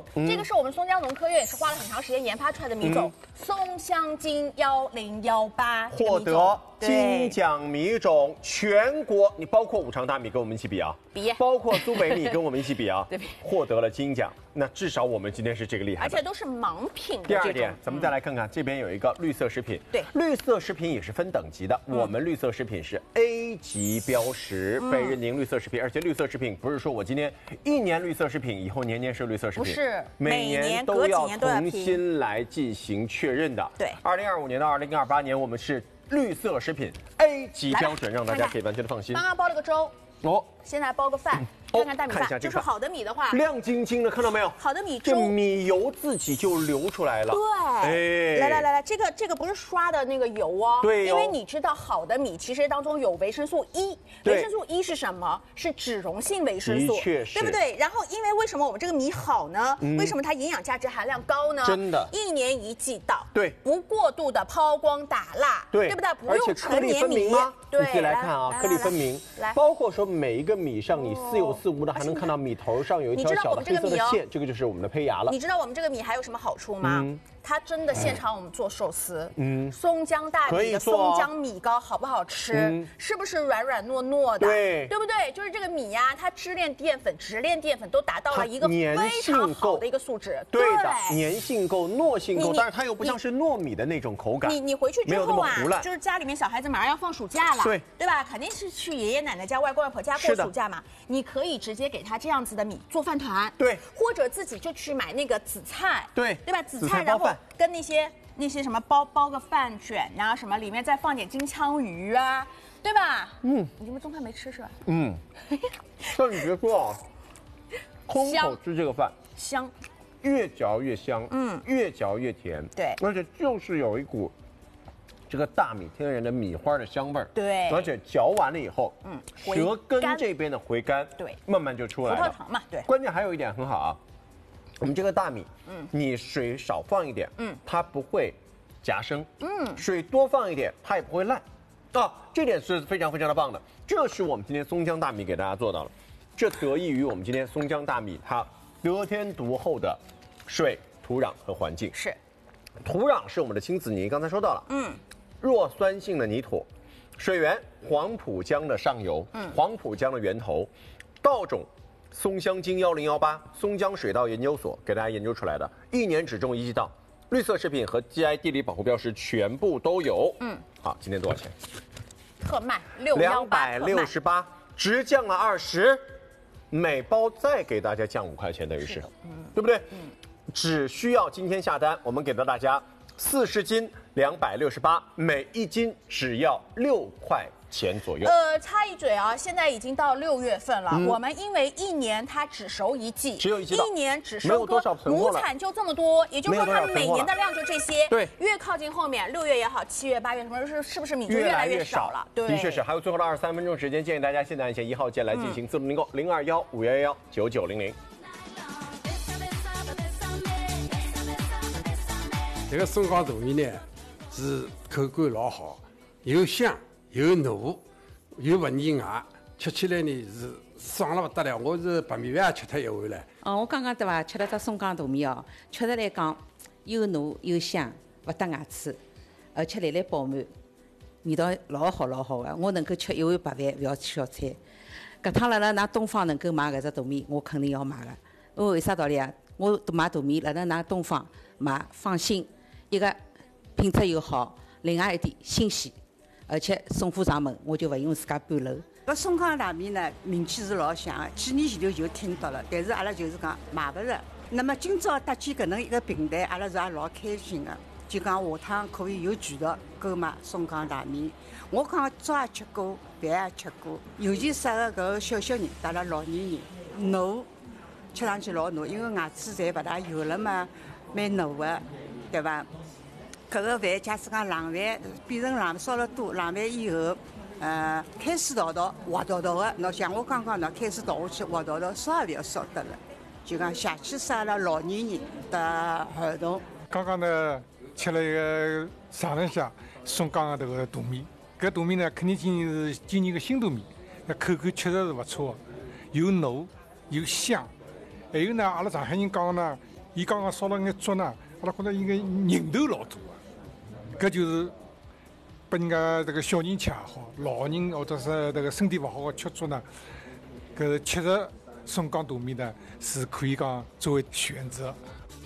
这个是我们松江农科院也是花了很长时间研发出来的米种，松香金1018， 获得金奖米种，全国你包括五常大米跟我们一起比啊，包括苏北米跟我们一起比啊，获得了金奖。那至少我们今天是这个厉害的， 而且都是盲品的。 第二点，咱们再来看看这边有一个绿色食品， 对， 绿色食品也是分等级的，我们绿色食品是 A 级标识，被认定绿色食品，而且绿色食品不是说我今天1年绿色食品，以后年年是绿色食品， 不是， 每年都要重新来进行确认的。 对 ，2025年到2028年我们是绿色食品 A 级标准，让大家可以完全的放心。 刚刚煲了个粥，现在煲个饭。看看大米饭，就是好的米的话， 亮晶晶的，看到没有？ 好的米粥， 这米油自己就流出来了。 对，来，这个不是刷的那个油哦。 对， 因为你知道好的米其实当中有维生素 E， 维生素 E 是什么？是脂溶性维生素， 的确是， 对不对？然后为什么我们这个米好呢？为什么它营养价值含量高呢？ 真的 ，1年1季稻， 对， 不过度的抛光打蜡， 对不对？不用陈年米吗？ 对， 你自己来看啊，颗粒分明，包括说每一个米上你似有似无的，还能看到米头上有一条小的黑色的线，这个就是我们的胚芽了。 你知道我们这个米还有什么好处吗？它真的现场我们做寿司，松江大米的松江米糕好不好吃？是不是软软糯糯的？对不对？就是这个米呀，它支链淀粉、直链淀粉都达到了一个非常好的一个素质。 对的，粘性够，糯性够，但是它又不像是糯米的那种口感。 你回去之后啊，就是家里面小孩子马上要放暑假了，对吧？肯定是去爷爷奶奶家、外公外婆家过暑假嘛。你可以直接给他这样子的米做饭团， 对， 或者自己就去买那个紫菜， 对吧？紫菜然后跟那些什么包个饭卷啊，什么里面再放点金枪鱼啊，对吧？你们中饭没吃是吧？ 但你别说啊，空口吃这个饭香， 越嚼越香，越嚼越甜， 对， 而且就是有一股这个大米天然的米花的香味儿， 对， 而且嚼完了以后，舌根这边的回甘， 对， 慢慢就出来了。 葡萄糖嘛，对。 关键还有一点很好啊，我们这个大米，你水少放一点，它不会夹生，水多放一点，它也不会烂，这点是非常非常的棒的。这是我们今天松江大米给大家做到了，这得益于我们今天松江大米它得天独厚的水、土壤和环境。 是， 土壤是我们的青紫泥，刚才说到了，弱酸性的泥土，水源黄浦江的上游，黄浦江的源头，稻种松香金1018，松江水稻研究所给大家研究出来的，1年只种1季稻，绿色食品和 GI 地理保护标识全部都有。好，今天多少钱？ 特卖268， 直降了20，每包再给大家降5块钱，等于是，对不对？只需要今天下单，我们给到大家40斤268，每1斤只要6块钱左右。 插一嘴啊，现在已经到6月份了，我们因为1年它只收1季， 只有1季稻， 1年只收割，亩产就这么多，也就是说它每年的量就这些。 对， 越靠近后面，6月也好，7月、8月什么是不是米就越来越少了？对， 的确是。还有最后的23分钟时间，建议大家现在按下1号键来进行自动订购，0215119900。 这个松江大米呢，是口感老好，又香又糯，又不腻牙，吃起来呢是爽了不得了。我是白米饭吃脱一碗了。 我刚刚对伐，吃了只松江大米哦，确实来讲又糯又香，不得牙齿，而且来饱满，味道老好老好的。我能够吃一碗白饭，不要吃小菜。搿趟辣㑚东方能够买搿只大米，我肯定要买的。因为为啥道理啊？我买大米辣㑚东方买，放心，一个品质又好，另外一点新鲜，而且送货上门，我就不用自家搬楼。 搿松江大米呢，名气是老响的，几年前头就听到了，但是阿拉就是讲买勿着。那么今朝搭建搿能一个平台，阿拉是也老开心的，就讲下趟可以有渠道购买松江大米。我讲粥也吃过，饭也吃过，尤其适合搿个小人，带了老年人，糯，吃上去老糯，因为牙齿侪勿大有了嘛，蛮糯的，对伐？搿个饭假使讲冷饭变成冷烧了多，冷饭以后，开水倒滑倒倒的，喏像我刚刚喏开水倒下去滑倒倒，烧也勿要烧得了，就讲下去适合了老年人的儿童。 刚刚呢吃了一个上了下松江的这个大米，搿大米呢肯定今年个新大米，那口感确实是不错，又糯又香，还有呢阿拉上海人讲呢， 伊刚刚烧了眼竹呢，阿拉觉着伊个人头老多啊，搿就是拨人家这个小人吃也好，老人或者是这个身体勿好的吃竹呢，搿确实松江大米呢是可以讲作为选择。